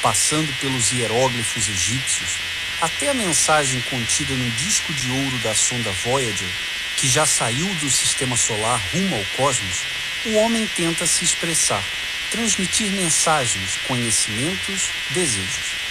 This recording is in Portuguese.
passando pelos hieróglifos egípcios, até a mensagem contida no disco de ouro da sonda Voyager, que já saiu do sistema solar rumo ao cosmos, o homem tenta se expressar, transmitir mensagens, conhecimentos, desejos.